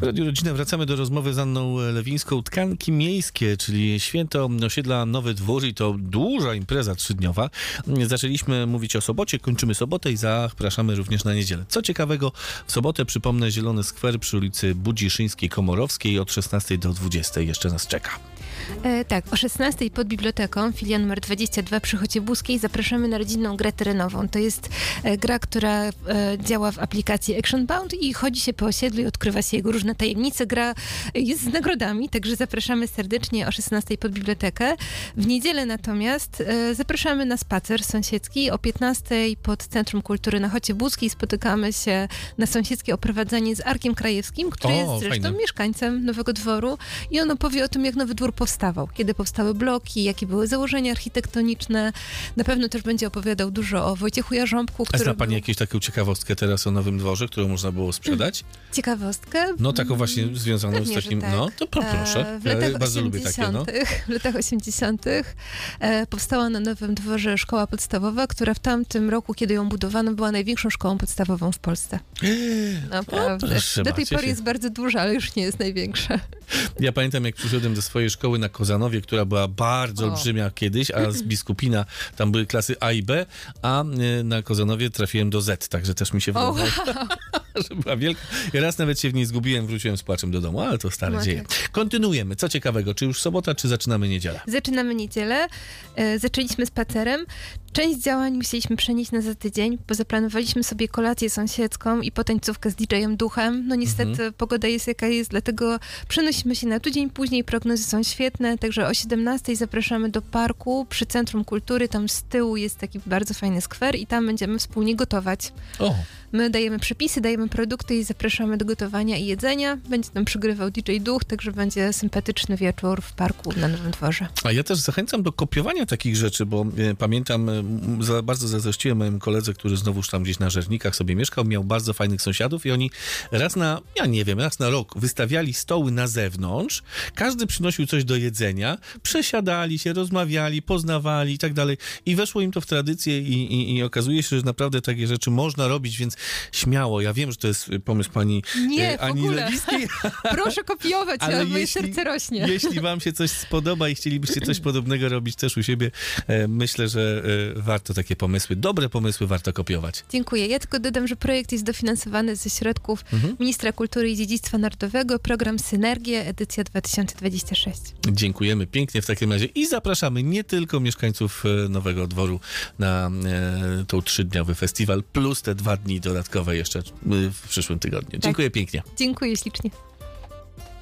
W Radiu Rodzinę wracamy do rozmowy z Anną Lewińską. Tkanki miejskie, czyli święto osiedla Nowy Dwór i to duża impreza trzydniowa. Zaczęliśmy mówić o sobocie, kończymy sobotę i zapraszamy również na niedzielę. Co ciekawego, w sobotę, przypomnę, Zielony Skwer przy ulicy Budziszyńskiej-Komorowskiej od 16 do 20 jeszcze nas czeka. Tak, o 16 pod biblioteką, filia numer 22 przy Chociebuzkiej zapraszamy na rodzinną grę terenową. To jest gra, która działa w aplikacji Actionbound i chodzi się po osiedlu i odkrywa się jego różne tajemnice. Gra jest z nagrodami, także zapraszamy serdecznie o 16 pod bibliotekę. W niedzielę natomiast zapraszamy na spacer sąsiedzki. O 15 pod Centrum Kultury na Chociebuzkiej spotykamy się na sąsiedzkie oprowadzanie z Arkiem Krajewskim, który jest zresztą mieszkańcem Nowego Dworu i on opowie o tym, jak Nowy Dwór powstawał, kiedy powstały bloki, jakie były założenia architektoniczne. Na pewno też będzie opowiadał dużo o Wojciechu Jarząbku. A zna pani jakąś taką ciekawostkę teraz o Nowym Dworze, którą można było sprzedać? Ciekawostkę? No taką właśnie związaną pewnie, z takim... tak. No to proszę. Ja bardzo lubię takie. No. W latach 80. powstała na Nowym Dworze szkoła podstawowa, która w tamtym roku, kiedy ją budowano, była największą szkołą podstawową w Polsce. Naprawdę. Do tej pory jest bardzo duża, ale już nie jest największa. Ja pamiętam, jak przyszedłem do swojej szkoły na Kozanowie, która była bardzo olbrzymia kiedyś, a z Biskupina tam były klasy A i B, a na Kozanowie trafiłem do Z, także też mi się wydawało, że była wielka. Ja raz nawet się w niej zgubiłem, wróciłem z płaczem do domu, ale to stare dzieje. Kontynuujemy. Co ciekawego, czy już sobota, czy zaczynamy niedzielę? Zaczynamy niedzielę. Zaczęliśmy spacerem. Część działań musieliśmy przenieść na za tydzień, bo zaplanowaliśmy sobie kolację sąsiedzką i potańcówkę z DJ-em Duchem. No niestety pogoda jest jaka jest, dlatego przenosimy się na tydzień później. Prognozy są świetne, także o 17 zapraszamy do parku przy Centrum Kultury. Tam z tyłu jest taki bardzo fajny skwer i tam będziemy wspólnie gotować. My dajemy przepisy, dajemy produkty i zapraszamy do gotowania i jedzenia. Będzie tam przygrywał DJ Duch, także będzie sympatyczny wieczór w parku na Nowym Dworze. A ja też zachęcam do kopiowania takich rzeczy, bo pamiętam, bardzo zazdrościłem moim koledze, który znowuż tam gdzieś na Żernikach sobie mieszkał, miał bardzo fajnych sąsiadów i oni raz na rok wystawiali stoły na zewnątrz, każdy przynosił coś do jedzenia, przesiadali się, rozmawiali, poznawali i tak dalej i weszło im to w tradycję i okazuje się, że naprawdę takie rzeczy można robić, więc śmiało. Ja wiem, że to jest pomysł pani Ani Lewińskiej. Proszę kopiować, ale moje serce rośnie. Jeśli wam się coś spodoba i chcielibyście coś podobnego robić też u siebie, myślę, że warto takie pomysły, dobre pomysły warto kopiować. Dziękuję. Ja tylko dodam, że projekt jest dofinansowany ze środków Ministra Kultury i Dziedzictwa Narodowego, program Synergie, edycja 2026. Dziękujemy pięknie w takim razie i zapraszamy nie tylko mieszkańców Nowego Dworu na tą 3-dniowy festiwal, plus te 2 dni dodatkowe jeszcze w przyszłym tygodniu. Dziękuję pięknie. Dziękuję ślicznie.